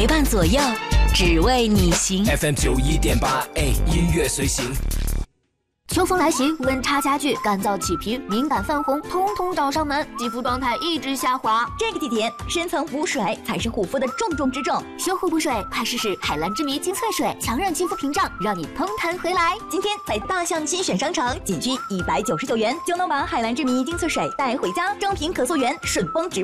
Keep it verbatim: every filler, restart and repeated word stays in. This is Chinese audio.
陪伴左右，只为你行。 F M 九一点八，哎，音乐随行。 秋风来袭，温差加剧，干燥起皮，敏感泛红，通通找上门。肌肤状态一直下滑， 这个季节深层补水才是护肤的重中之重。 修护补水，快试试海蓝之谜精粹水，强韧肌肤屏障，让你通弹回来。 今天在大象新选商城，仅需一百九十九元就能把海蓝之谜精粹水带回家，正品可溯源，顺丰直